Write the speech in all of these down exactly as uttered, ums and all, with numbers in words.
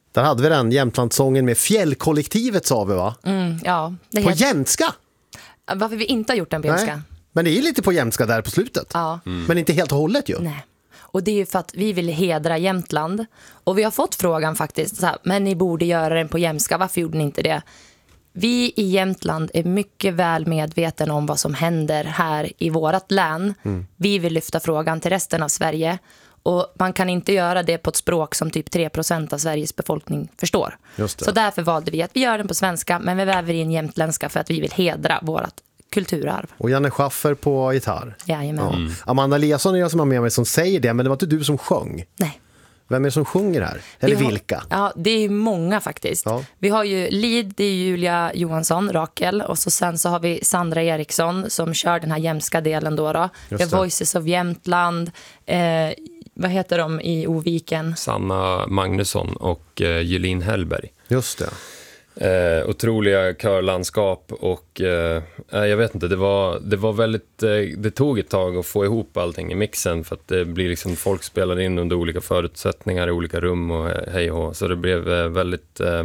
Där hade vi den Jämtlandssången med Fjällkollektivet, sa vi, va? Mm, ja, det är På helt... jämtska? Varför vi inte har gjort den på jämtska? Nej. Men det är ju lite på jämtska där på slutet. Ja. Mm. Men inte helt och hållet ju. Nej. Och det är ju för att vi vill hedra Jämtland. Och vi har fått frågan faktiskt, så här, men ni borde göra den på jämtska, varför gjorde ni inte det? Vi i Jämtland är mycket väl medvetna om vad som händer här i vårat län. Mm. Vi vill lyfta frågan till resten av Sverige. Och man kan inte göra det på ett språk som typ tre procent av Sveriges befolkning förstår. Så därför valde vi att vi gör den på svenska, men vi väver in jämtländska för att vi vill hedra vårt kulturarv. Och Janne Schaffer på gitarr. Jajamän. Ja. Mm. Amanda Eliasson är jag som har med mig som säger det, men det var inte du som sjöng. Nej. Vem är det som sjunger här? Eller har, vilka? Ja, det är många faktiskt. Ja. Vi har ju lead, det är Julia Johansson, Rakel. Och så sen så har vi Sandra Eriksson som kör den här jämska delen då. då. Vi har Voices of Jämtland. Eh, vad heter de i Oviken? Sanna Magnusson och eh, Julin Hellberg. Just det. Eh, otroliga körlandskap och eh, jag vet inte, det var, det var väldigt eh, det tog ett tag att få ihop allting i mixen för att det blir liksom, folk spelar in under olika förutsättningar i olika rum och hej och så det blev eh, väldigt eh,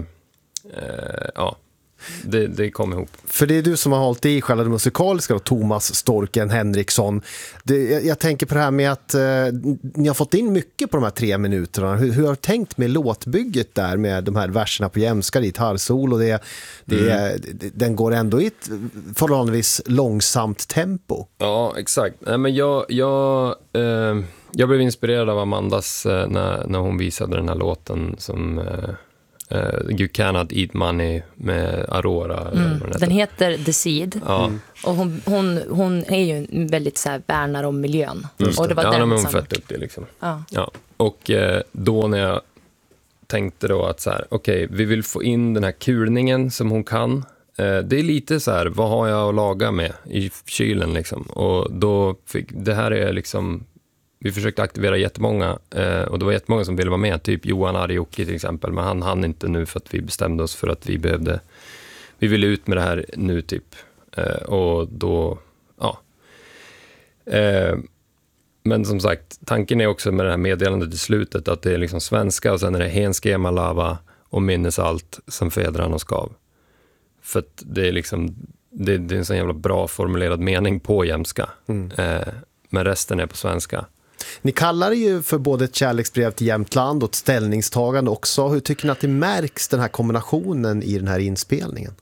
eh, ja Det, det kom ihop. För det är du som har hållit i själva det musikaliska, och Thomas Storken Henriksson. Det, jag, jag tänker på det här med att eh, ni har fått in mycket på de här tre minuterna. Hur, hur har du tänkt med låtbygget där med de här verserna på jämska, gitarrsol och det, det, mm. det, den går ändå i ett förhållandevis långsamt tempo. Ja, exakt. Nej, men jag, jag, eh, jag blev inspirerad av Amandas eh, när, när hon visade den här låten som... Eh, Uh, You Cannot Eat Money med Aurora. Mm. Den heter The Seed. Ja. Och hon, hon, hon är ju väldigt så här, värnar om miljön. Just och det var ja, den men hon som... fett upp det liksom. Ja. Ja. Och uh, då när jag tänkte då att så här, okej, okay, vi vill få in den här kulningen som hon kan. Uh, det är lite så här, vad har jag att laga med i kylen liksom? Och då fick, det här är liksom... Vi försökte aktivera jättemånga eh, och det var jättemånga som ville vara med. Typ Johan Arioki till exempel. Men han hann inte nu för att vi bestämde oss för att vi behövde... Vi ville ut med det här nu typ. Eh, och då... Ja. Eh, men som sagt, tanken är också med det här meddelandet i slutet att det är liksom svenska och sen är det henskema lava och minnesalt som fedran och skav. För att det är liksom... Det, det är en sån jävla bra formulerad mening på jämska. Mm. Eh, men resten är på svenska. Ni kallar det ju för både ett kärleksbrev till Jämtland och ett ställningstagande också. Hur tycker ni att det märks, den här kombinationen i den här inspelningen?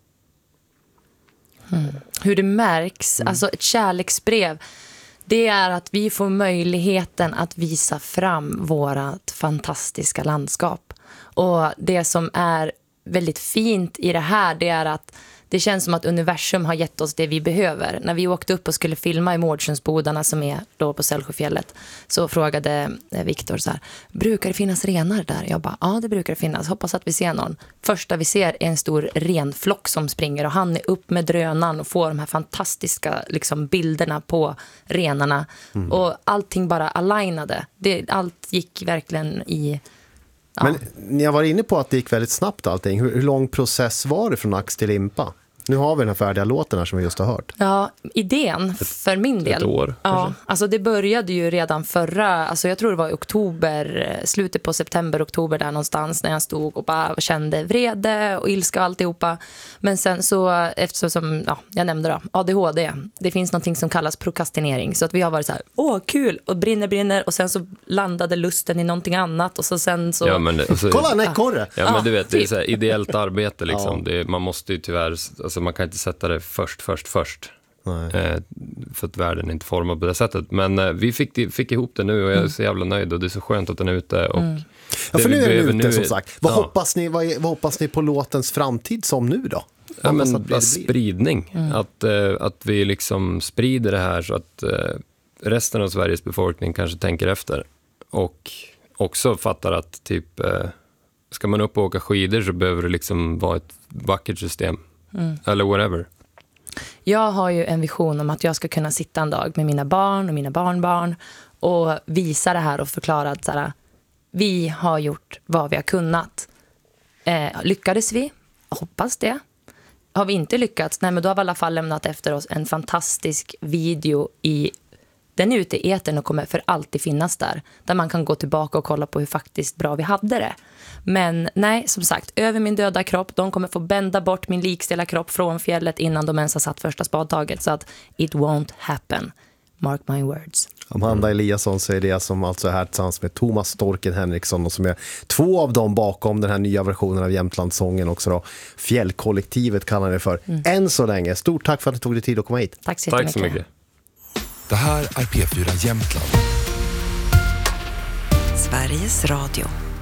Mm. Hur det märks? Mm. Alltså ett kärleksbrev, det är att vi får möjligheten att visa fram vårat fantastiska landskap. Och det som är väldigt fint i det här, det är att det känns som att universum har gett oss det vi behöver. När vi åkte upp och skulle filma i Mårdsjönsbodarna som är då på Sällsjöfjället, så frågade Viktor så här: brukar det finnas renar där? Jag bara, ja det brukar det finnas. Hoppas att vi ser någon. Första vi ser är en stor renflock som springer och han är upp med drönaren och får de här fantastiska liksom, bilderna på renarna. Mm. Och allting bara alignade. Det, allt gick verkligen i... Ja. Men ni har varit inne på att det gick väldigt snabbt allting. Hur, hur lång process var det från ax till limpa? Nu har vi den här färdiga låten här som vi just har hört. Ja, idén för min del. Ett år. Ja, alltså det började ju redan förra, alltså jag tror det var i oktober, slutet på september, oktober där någonstans när jag stod och bara kände vrede och ilska och alltihopa. Men sen så, eftersom ja, jag nämnde då, A D H D, det finns någonting som kallas prokrastinering. Så att vi har varit så här, åh kul, och brinner, brinner. Och sen så landade lusten i någonting annat. Och så sen så... Ja, men det, alltså, kolla, nej, korre! Ja, men du vet, det är så här ideellt arbete liksom. Det, man måste ju tyvärr, alltså man kan inte sätta det först, först, först. Eh, för att världen inte formar på det sättet. Men eh, vi fick, fick ihop det nu och jag är så jävla nöjd och det är så skönt att den är ute. Och mm. Ja, för nu är den ute nu, som sagt. Vad, ja. hoppas ni, vad, vad hoppas ni på låtens framtid som nu då? Ja, men att det spridning. Mm. Att, eh, att vi liksom sprider det här så att eh, resten av Sveriges befolkning kanske tänker efter. Och också fattar att typ eh, ska man upp och åka skidor så behöver det liksom vara ett vackert system. Mm. Eller whatever. Jag har ju en vision om att jag ska kunna sitta en dag med mina barn och mina barnbarn och visa det här och förklara att så här, vi har gjort vad vi har kunnat. Eh, lyckades vi? Hoppas det. Har vi inte lyckats? Nej, men då har vi i alla fall lämnat efter oss en fantastisk video i den är ute i etern och kommer för alltid finnas där. Där man kan gå tillbaka och kolla på hur faktiskt bra vi hade det. Men nej, som sagt, över min döda kropp. De kommer få bända bort min likställa kropp från fjället innan de ens har satt första spadtaget. Så att it won't happen. Mark my words. Amanda Eliasson säger det, som alltså är här tillsammans med Thomas Storken Henriksson och som är två av dem bakom den här nya versionen av Jämtlandssången också då. Fjällkollektivet kallar det för. Mm. Än så länge. Stort tack för att du tog dig tid att komma hit. Tack så Tack mycket. så mycket. Det här är P fyra Jämtland. Sveriges Radio.